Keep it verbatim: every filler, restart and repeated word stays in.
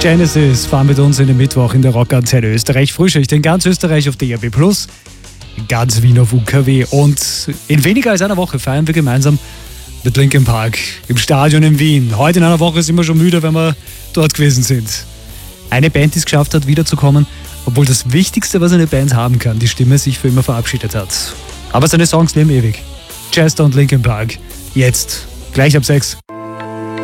Genesis fahren mit uns in den Mittwoch in der Rockantenne Österreich. Frühschicht in ganz Österreich auf D A B Plus, in ganz Wien auf U K W. Und in weniger als einer Woche feiern wir gemeinsam mit Linkin Park im Stadion in Wien. Heute in einer Woche sind wir schon müde, wenn wir dort gewesen sind. Eine Band, die es geschafft hat, wiederzukommen, obwohl das Wichtigste, was eine Band haben kann, die Stimme, sich für immer verabschiedet hat. Aber seine Songs leben ewig. Chester und Linkin Park. Jetzt, gleich ab sechs.